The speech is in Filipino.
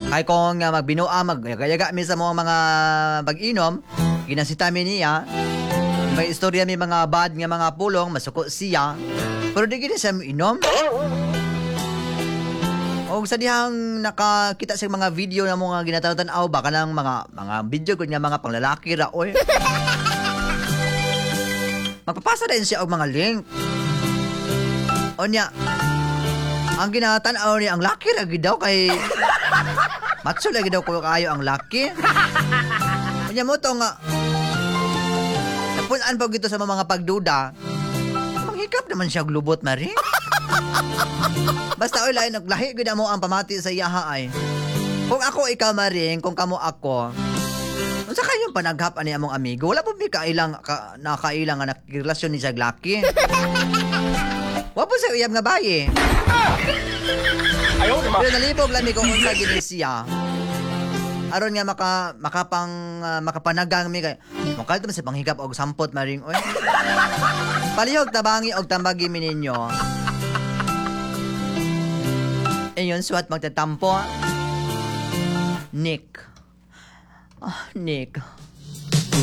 Kay kung magbinuang magyaga mi sa mga pag-inom, ginasita mi niya. May istorya mi mga bad nga mga pulong, masuko siya. Pero di gini siya inom. O sa dihang nakakita sa mga video na mga ginatanaw ba kanang mga video ko nga mga panglalaki ra oy. Magpapasa din siya og mga link. Onya, ang ginatanaw niya ang laki ra gid daw kay matso lagi daw ko kayo ang laki. Onya mo to nga napunan pa gito sa mga pagduda. Manghikap naman siya glubot mari. Basta oy lahi gid mo ang pamati sa iyaha ay. Kung ako ikaw maring, kung kamo ako, unsa kayo panaghap ani among amigo? Wala po mi kailang nakailang nga relasyon ni Jaglaki. Wa po sa uyab nga baye. Ayaw na. Pero nalibog lang mi kung unsa gid siya. Aron nga makapanagang mi kay mukha to sa panghigap og sampot maring oy. Palihog tabangi og tambagi mi ninyo. Ayun, suwat magtatampo. Nick. Nick.